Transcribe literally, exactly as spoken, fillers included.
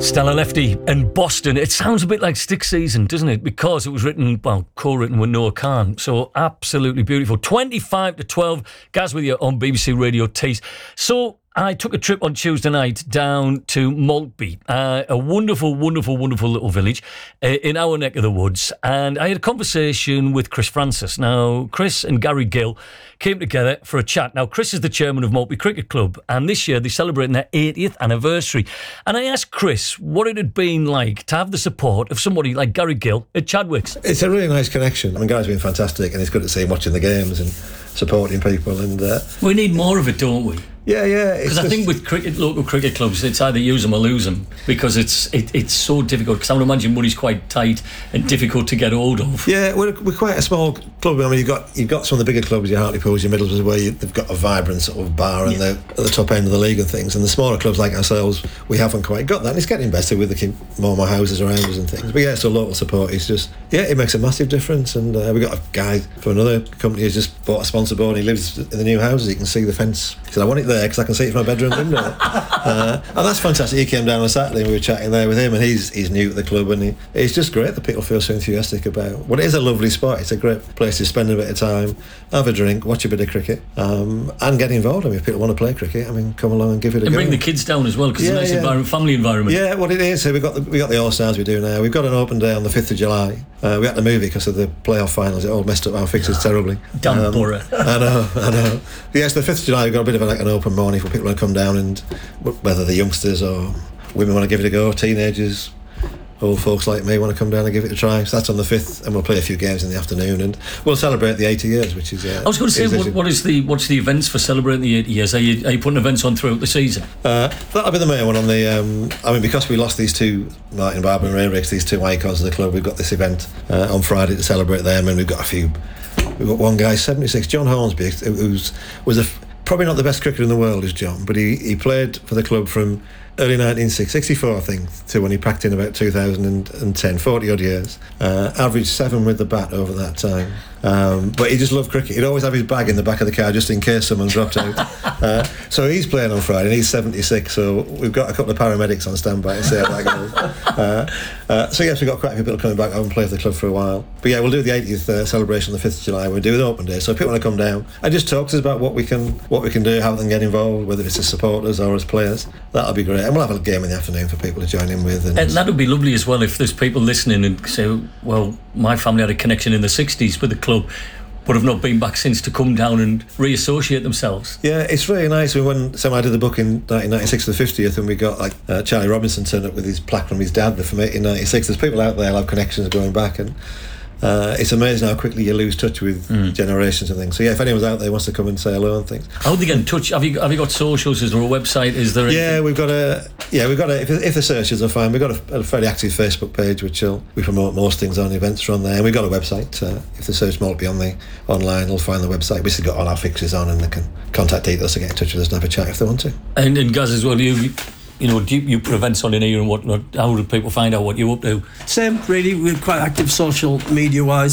Stella Lefty and Boston. It sounds a bit like Stick Season, doesn't it? Because it was written, well, co-written with Noah Khan. So absolutely beautiful. twenty-five to twelve. Gaz with you on B B C Radio Tees. So I took a trip on Tuesday night down to Maltby, uh, a wonderful, wonderful, wonderful little village uh, in our neck of the woods. And I had a conversation with Chris Francis. Now, Chris and Gary Gill came together for a chat. Now, Chris is the chairman of Maltby Cricket Club, and this year they're celebrating their eightieth anniversary. And I asked Chris what it had been like to have the support of somebody like Gary Gill at Chadwicks. It's a really nice connection. I mean, Gary's been fantastic, and it's good to see him watching the games and supporting people. And uh, we need more of it, don't we? Yeah, yeah. Because I think with cricket, local cricket clubs, it's either use them or lose them, because it's it, it's so difficult. Because I would imagine money's quite tight and difficult to get hold of. Yeah, we're, we're quite a small club. I mean, you've got you've got some of the bigger clubs, your Hartlepool, your Middlesbrough, where you, they've got a vibrant sort of bar and yeah. they're at the top end of the league and things. And the smaller clubs like ourselves, we haven't quite got that. And it's getting better with the more and more houses around us and things. But yeah, so local support is just yeah, it makes a massive difference. And uh, we got a guy from another company who's just bought a sponsor board. And he lives in the new houses. You can see the fence. He said, "I want it there because I can see it from my bed." bedroom window. uh, and that's fantastic. He came down on Saturday and we were chatting there with him, and he's he's new to the club, and he, it's just great that people feel so enthusiastic about. Well, it is a lovely spot. It's a great place to spend a bit of time, have a drink, watch a bit of cricket, um, and get involved. I mean, if people want to play cricket, I mean, come along and give it a and go. And bring the kids down as well, because yeah, it's a nice yeah. environment, family environment. Yeah, what it is. So we got the, we got the All Stars we do now. We've got an open day on the fifth of July. Uh, we had to move it because of the playoff finals. It all messed up our fixtures terribly. Damn um, Borough. I know, I know. Yes, the fifth of July we've got a bit of a, like an open morning for people to come down, and whether the youngsters or women want to give it a go, teenagers, old folks like me want to come down and give it a try. So that's on the fifth, and we'll play a few games in the afternoon, and we'll celebrate the eighty years, which is. Uh, I was going to say, what, what is the what's the events for celebrating the eighty years? Are you, are you putting events on throughout the season? Uh, that'll be the main one on the. Um, I mean, because we lost these two, Martin Barber and Ray Ricks, these two icons of the club. We've got this event uh, on Friday to celebrate them, and we've got a few. We've got one guy, seventy-six, John Hornsby, who's was a. Probably not the best cricketer in the world is John, but he, he played for the club from early nineteen sixty-four, I think, to when he packed in about two thousand ten, forty odd years. Uh, averaged seven with the bat over that time. Um, but he just loved cricket. He'd always have his bag in the back of the car just in case someone dropped out. Uh, so he's playing on Friday, and he's seventy-six, so we've got a couple of paramedics on standby to see how that goes. Uh, uh, so yes, we've got quite a few people coming back. I haven't played for the club for a while. But yeah, we'll do the eightieth uh, celebration on the fifth of July. We'll do an open day, so if people want to come down and just talk to us about what we can what we can do, how they can get involved, whether it's as supporters or as players, that'll be great. And we'll have a game in the afternoon for people to join in with. And, and that would be lovely as well if there's people listening and say, well, my family had a connection in the sixties with the club, but have not been back since, to come down and reassociate themselves. Yeah, it's really nice. When Sam I did the book in nineteen ninety-six for the fiftieth, and we got like uh, Charlie Robinson turned up with his plaque from his dad from eighteen ninety-six. There's people out there who have connections going back, and uh, it's amazing how quickly you lose touch with mm. generations and things. So yeah, if anyone's out there who wants to come and say hello and things. How do they get in touch? Have you have you got socials? Is there a website? Is there? Yeah, anything? we've got a yeah we've got a if, if the searches are fine, we've got a, a fairly active Facebook page which will, we promote most things on events are on there, and we've got a website. Uh, if the search Maltby on the online, they'll find the website. We've got all our fixtures on, and they can contact details to get in touch with us and have a chat if they want to. And, and Gaz as well, you. You know, do you, you put events on in here and whatnot? How do people find out what you're up to? Same, really. We're quite active social media wise.